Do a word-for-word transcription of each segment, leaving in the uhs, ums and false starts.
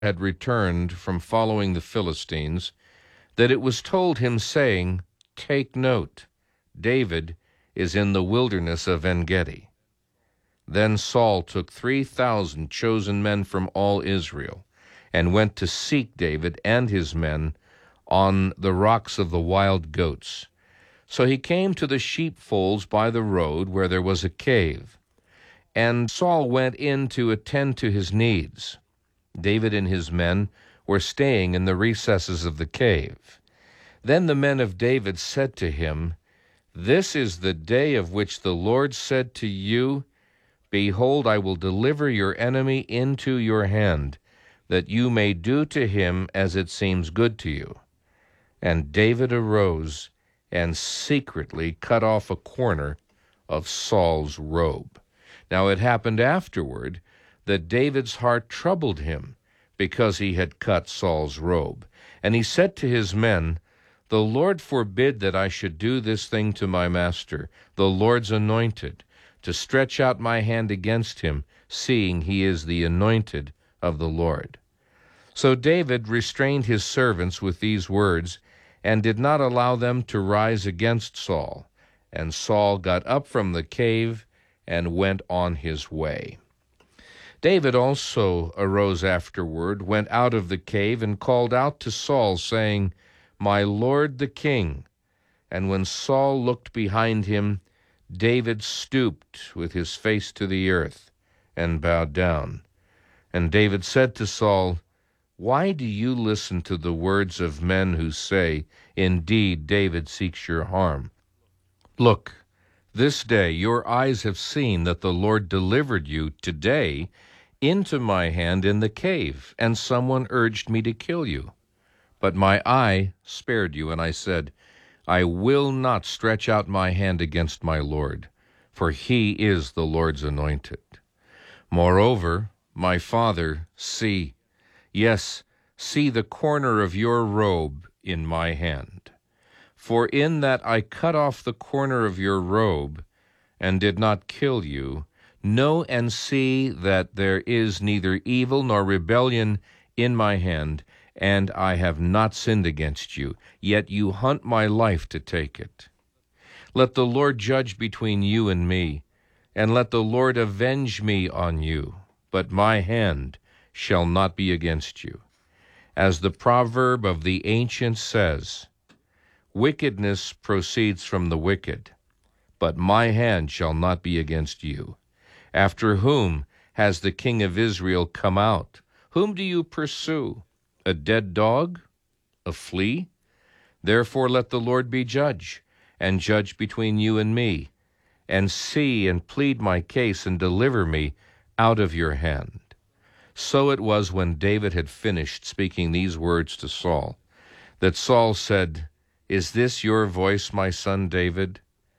had returned from following the Philistines, that it was told him, saying, "Take note, David is in the wilderness of En-gedi." Then Saul took three thousand chosen men from all Israel, and went to seek David and his men on the rocks of the wild goats. So he came to the sheepfolds by the road, where there was a cave. And Saul went in to attend to his needs. David and his men were staying in the recesses of the cave. Then the men of David said to him, "This is the day of which the Lord said to you, 'Behold, I will deliver your enemy into your hand, that you may do to him as it seems good to you.'" And David arose and secretly cut off a corner of Saul's robe. Now it happened afterward that David's heart troubled him because he had cut Saul's robe. And he said to his men, "The Lord forbid that I should do this thing to my master, the Lord's anointed, to stretch out my hand against him, seeing he is the anointed of the Lord." So David restrained his servants with these words, and did not allow them to rise against Saul. And Saul got up from the cave and went on his way. David also arose afterward, went out of the cave, and called out to Saul, saying, "My lord the king." And when Saul looked behind him, David stooped with his face to the earth and bowed down. And David said to Saul, "Why do you listen to the words of men who say, 'Indeed, David seeks your harm'? Look, this day your eyes have seen that the Lord delivered you today into my hand in the cave, and someone urged me to kill you. But my eye spared you, and I said, 'I will not stretch out my hand against my Lord, for he is the Lord's anointed.' Moreover, my father, see, yes, see the corner of your robe in my hand. For in that I cut off the corner of your robe and did not kill you, know and see that there is neither evil nor rebellion in my hand, and I have not sinned against you, yet you hunt my life to take it. Let the Lord judge between you and me, and let the Lord avenge me on you, but my hand shall not be against you. As the proverb of the ancients says, 'Wickedness proceeds from the wicked, but my hand shall not be against you.' After whom has the king of Israel come out? Whom do you pursue? A dead dog? A flea? Therefore let the Lord be judge, and judge between you and me, and see and plead my case, and deliver me out of your hand." So it was, when David had finished speaking these words to Saul, that Saul said, "Is this your voice, my son David?"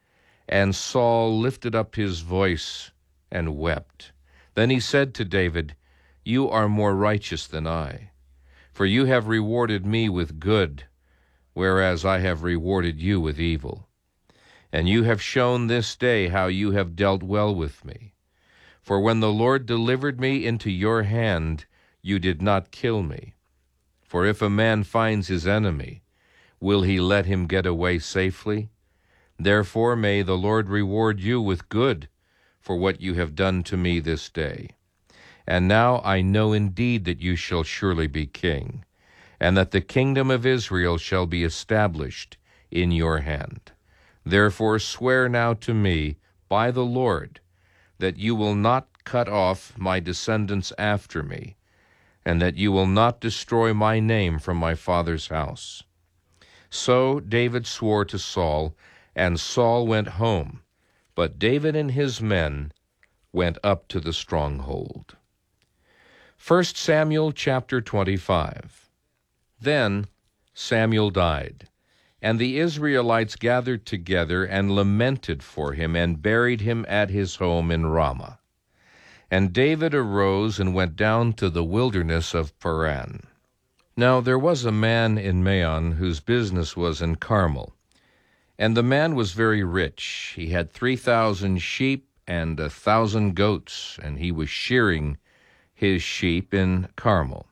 And Saul lifted up his voice and wept. Then he said to David, "You are more righteous than I, for you have rewarded me with good, whereas I have rewarded you with evil. And you have shown this day how you have dealt well with me. For when the Lord delivered me into your hand, you did not kill me. For if a man finds his enemy, will he let him get away safely? Therefore may the Lord reward you with good for what you have done to me this day. And now I know indeed that you shall surely be king, and that the kingdom of Israel shall be established in your hand. Therefore swear now to me by the Lord that you will not cut off my descendants after me, and that you will not destroy my name from my father's house." So David swore to Saul, and Saul went home, but David and his men went up to the stronghold. First Samuel chapter twenty-five. Then Samuel died, and the Israelites gathered together and lamented for him, and buried him at his home in Ramah. And David arose and went down to the wilderness of Paran. Now there was a man in Maon whose business was in Carmel. And the man was very rich. He had three thousand sheep and a thousand goats, and he was shearing his sheep in Carmel.